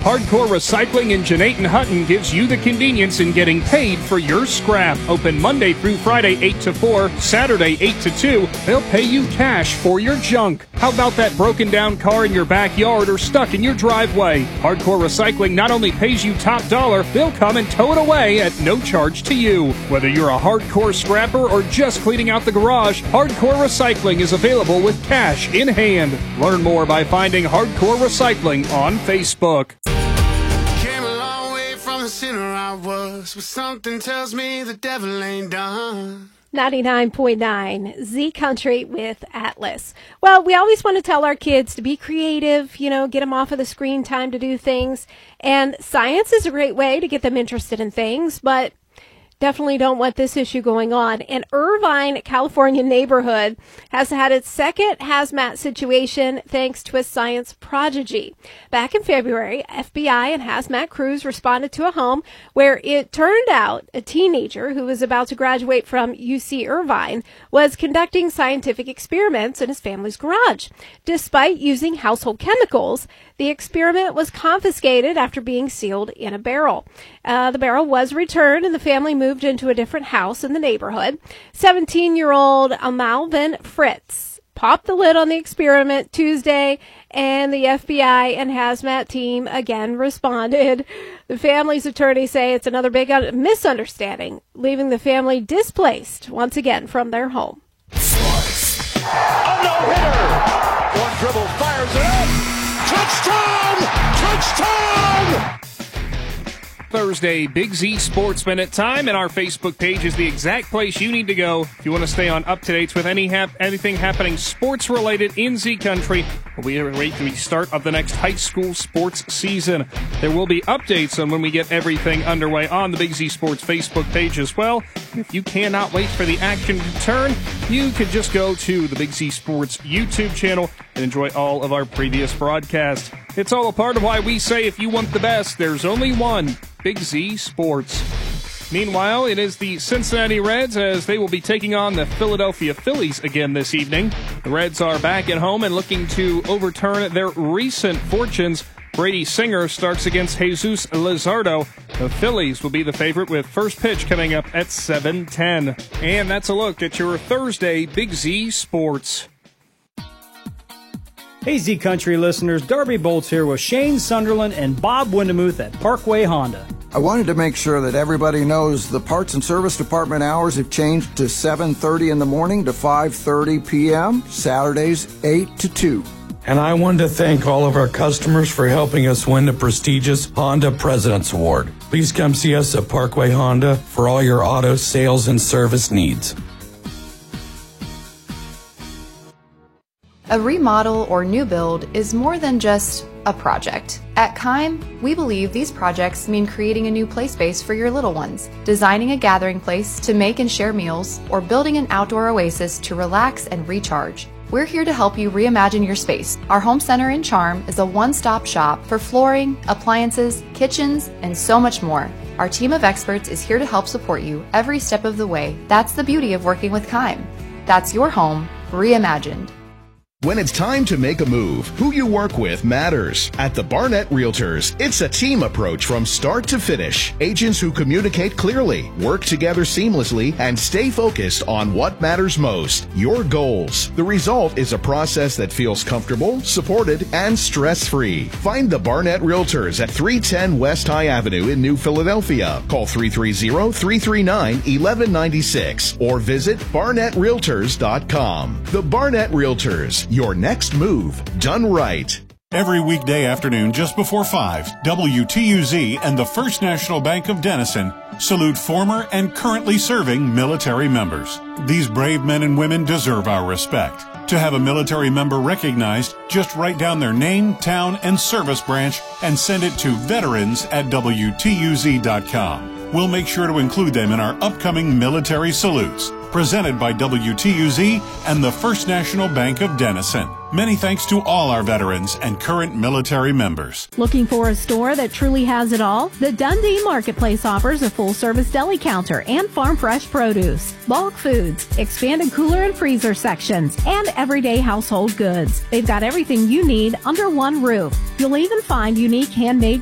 Hardcore Recycling in Jeanette Hutton gives you the convenience in getting paid for your scrap. Open Monday through Friday 8 to 4, Saturday 8 to 2. They'll pay you cash for your junk. How about that broken down car in your backyard or stuck in your driveway? Hardcore Recycling not only pays you top dollar, they'll come and tow it away at no charge to you. Whether you're a hardcore scrapper or just cleaning out the garage, Hardcore Recycling is available with cash in hand. Learn more by finding Hardcore Recycling on Facebook. The sinner I was, but something tells me the devil ain't done. 99.9 Z Country with Atlas. Well, we always want to tell our kids to be creative, get them off of the screen time to do things. And science is a great way to get them interested in things, but definitely don't want this issue going on. An Irvine, California neighborhood has had its second hazmat situation thanks to a science prodigy. Back in February, FBI and hazmat crews responded to a home where it turned out a teenager who was about to graduate from UC Irvine was conducting scientific experiments in his family's garage. Despite using household chemicals, the experiment was confiscated after being sealed in a barrel. The barrel was returned and the family moved into a different house in the neighborhood. 17-year-old Malvin Fritz popped the lid on the experiment Tuesday, and the FBI and hazmat team again responded. The family's attorneys say it's another big misunderstanding, leaving the family displaced once again from their home. A no-hitter! One dribble, fires it up! Touchdown! Touchdown! Thursday, Big Z Sports Minute time, and our Facebook page is the exact place you need to go if you want to stay on up-to-dates with anything happening sports-related in Z Country. We await the start of the next high school sports season. There will be updates on when we get everything underway on the Big Z Sports Facebook page as well. If you cannot wait for the action to turn, you could just go to the Big Z Sports YouTube channel and enjoy all of our previous broadcasts. It's all a part of why we say if you want the best, there's only one, Big Z Sports. Meanwhile, it is the Cincinnati Reds as they will be taking on the Philadelphia Phillies again this evening. The Reds are back at home and looking to overturn their recent fortunes. Brady Singer starts against Jesus Luzardo. The Phillies will be the favorite with first pitch coming up at 7:10. And that's a look at your Thursday Big Z Sports. Hey Z Country listeners, Darby Bolts here with Shane Sunderland and Bob Windemuth at Parkway Honda. I wanted to make sure that everybody knows the parts and service department hours have changed to 7:30 in the morning to 5:30 p.m., Saturdays 8 to 2. And I wanted to thank all of our customers for helping us win the prestigious Honda President's Award. Please come see us at Parkway Honda for all your auto sales and service needs. A remodel or new build is more than just a project. At Keim, we believe these projects mean creating a new play space for your little ones, designing a gathering place to make and share meals, or building an outdoor oasis to relax and recharge. We're here to help you reimagine your space. Our home center in Charm is a one-stop shop for flooring, appliances, kitchens, and so much more. Our team of experts is here to help support you every step of the way. That's the beauty of working with Keim. That's your home reimagined. When it's time to make a move, who you work with matters. At the Barnett Realtors, it's a team approach from start to finish. Agents who communicate clearly, work together seamlessly, and stay focused on what matters most, your goals. The result is a process that feels comfortable, supported, and stress-free. Find the Barnett Realtors at 310 West High Avenue in New Philadelphia. Call 330-339-1196 or visit BarnettRealtors.com. The Barnett Realtors. Your next move done right. Every weekday afternoon just before 5, WTUZ and the First National Bank of Denison salute former and currently serving military members. These brave men and women deserve our respect. To have a military member recognized, just write down their name, town, and service branch and send it to veterans@WTUZ.com. We'll make sure to include them in our upcoming military salutes. Presented by WTUZ and the First National Bank of Denison. Many thanks to all our veterans and current military members. Looking for a store that truly has it all? The Dundee Marketplace offers a full-service deli counter and farm fresh produce, bulk foods, expanded cooler and freezer sections, and everyday household goods. They've got everything you need under one roof. You'll even find unique handmade